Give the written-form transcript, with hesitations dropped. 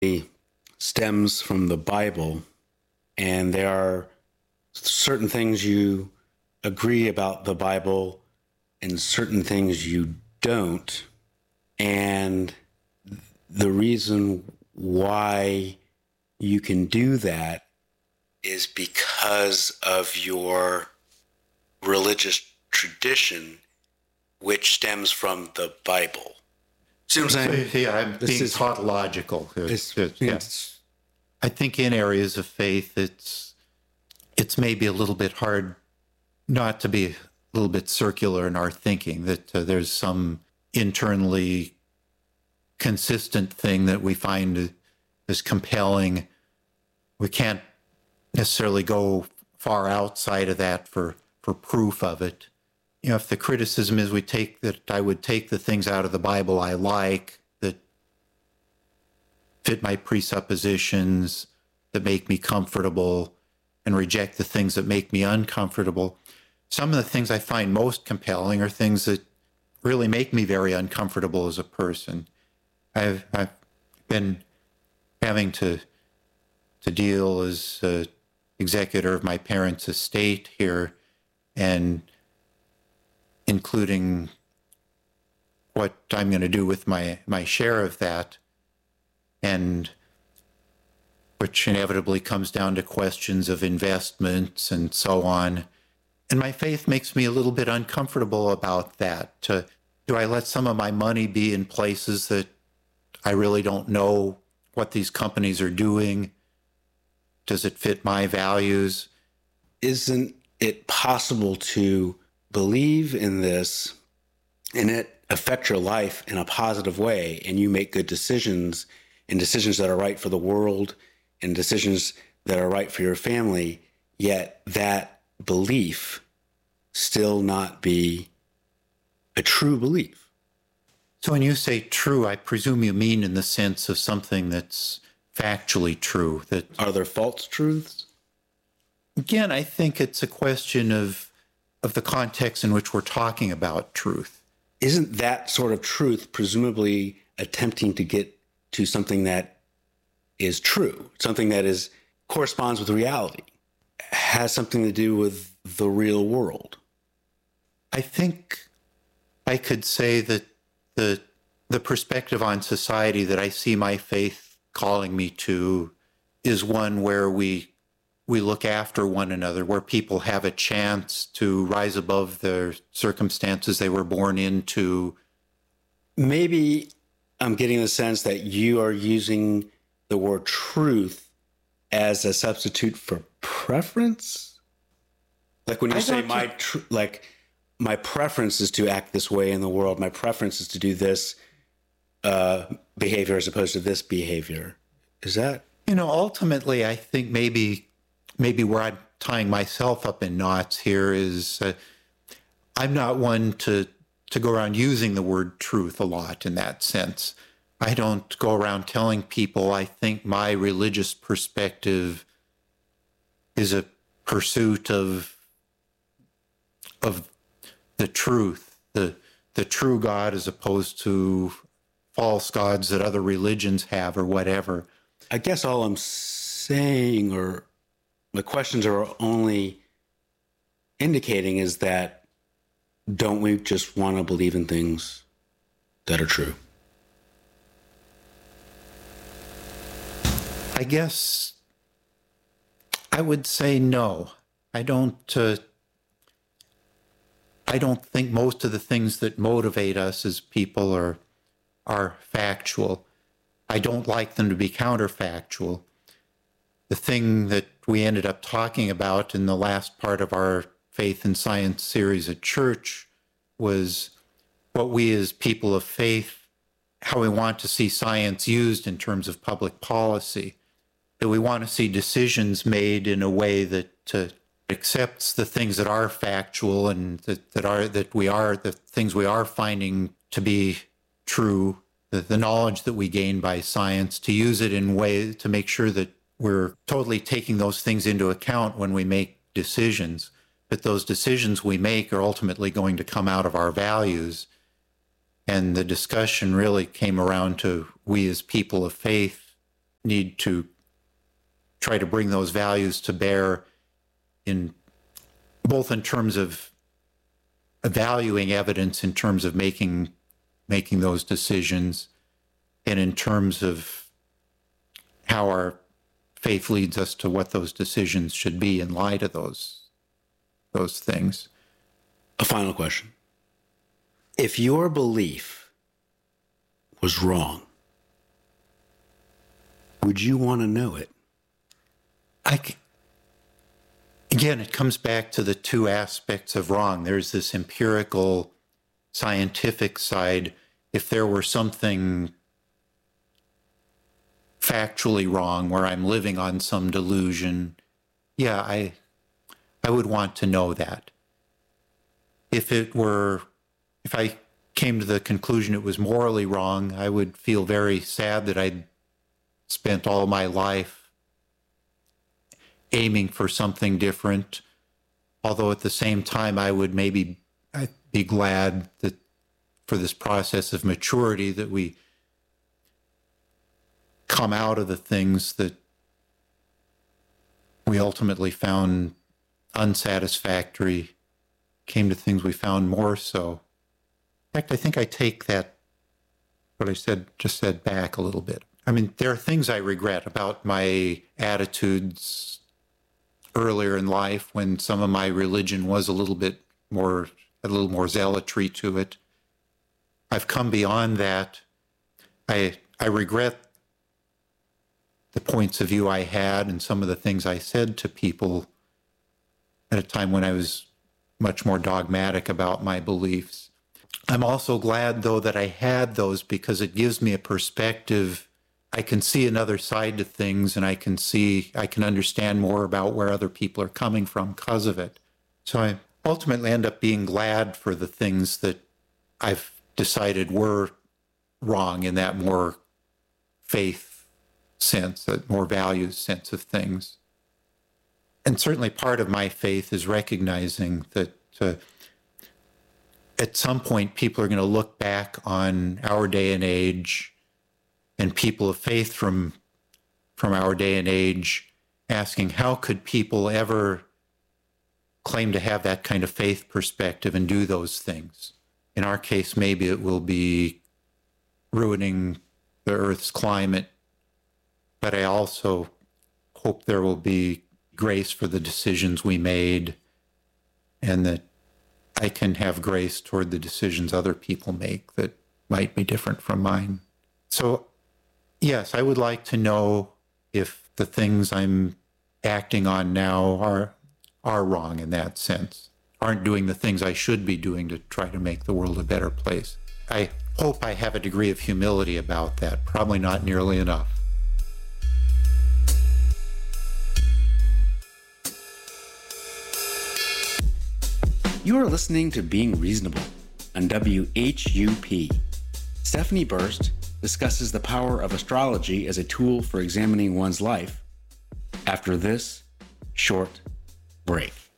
stems from the Bible, and there are certain things you agree about the Bible and certain things you don't. And the reason why you can do that is because of your religious tradition, which stems from the Bible. See what I'm saying? Yeah, I'm being tautological. I think in areas of faith, it's maybe a little bit hard not to be a little bit circular in our thinking, that there's some internally consistent thing that we find is compelling. We can't necessarily go far outside of that for proof of it. You know, if the criticism is I would take the things out of the Bible I like, that fit my presuppositions, that make me comfortable, and reject the things that make me uncomfortable. Some of the things I find most compelling are things that really make me very uncomfortable as a person. I've been having to deal as executor of my parents' estate here, and including what I'm going to do with my share of that, and which inevitably comes down to questions of investments and so on. And my faith makes me a little bit uncomfortable about that. Do I let some of my money be in places that I really don't know what these companies are doing? Does it fit my values? Isn't it possible to believe in this and it affect your life in a positive way, and you make good decisions and decisions that are right for the world and decisions that are right for your family, yet that belief still not be a true belief? So when you say true, I presume you mean in the sense of something that's factually true. That are there false truths? Again, I think it's a question of the context in which we're talking about truth. Isn't that sort of truth presumably attempting to get to something that is true, something that corresponds with reality, has something to do with the real world? I think I could say that the perspective on society that I see my faith calling me to is one where we look after one another, where people have a chance to rise above their circumstances they were born into. Maybe I'm getting the sense that you are using the word truth as a substitute for preference. Like when you say my preference is to act this way in the world, my preference is to do this behavior as opposed to this behavior. Is that? Ultimately, I think maybe where I'm tying myself up in knots here is I'm not one to go around using the word truth a lot in that sense. I don't go around telling people I think my religious perspective is a pursuit of the truth, the true God, as opposed to false gods that other religions have or whatever. I guess all I'm saying, or the questions are only indicating, is that don't we just want to believe in things that are true? I guess I would say no. I don't think most of the things that motivate us as people are factual. I don't like them to be counterfactual. The thing that we ended up talking about in the last part of our Faith and Science series at church was what we as people of faith, how we want to see science used in terms of public policy, that we want to see decisions made in a way that accepts the things that are factual and the things we are finding to be true, the knowledge that we gain by science, to use it in ways to make sure that we're totally taking those things into account when we make decisions. But those decisions we make are ultimately going to come out of our values. And the discussion really came around to we as people of faith need to try to bring those values to bear in both in terms of evaluating evidence, in terms of making those decisions, and in terms of how our faith leads us to what those decisions should be in light of those things. A final question. If your belief was wrong, would you want to know it? Again, it comes back to the two aspects of wrong. There's this empirical, scientific side. If there were something factually wrong where I'm living on some delusion, yeah, I would want to know that. If I came to the conclusion it was morally wrong, I would feel very sad that I'd spent all my life aiming for something different, although at the same time I'd be glad that for this process of maturity that we come out of the things that we ultimately found unsatisfactory, came to things we found more so. In fact, I think I take that, what I just said back a little bit. I mean, there are things I regret about my attitudes earlier in life when some of my religion was a little more zealotry to it. I've come beyond that. I regret the points of view I had and some of the things I said to people at a time when I was much more dogmatic about my beliefs. I'm also glad, though, that I had those because it gives me a perspective. I can see another side to things, and I can understand more about where other people are coming from because of it. So I ultimately end up being glad for the things that I've decided were wrong in that more faith sense, that more values sense of things. And certainly part of my faith is recognizing that at some point people are going to look back on our day and age and people of faith from our day and age asking, how could people ever claim to have that kind of faith perspective and do those things? In our case, maybe it will be ruining the Earth's climate, but I also hope there will be grace for the decisions we made and that I can have grace toward the decisions other people make that might be different from mine. So, yes, I would like to know if the things I'm acting on now are wrong in that sense, aren't doing the things I should be doing to try to make the world a better place. I hope I have a degree of humility about that, probably not nearly enough. You are listening to Being Reasonable on WHUP. Stephanie Burst discusses the power of astrology as a tool for examining one's life after this short break.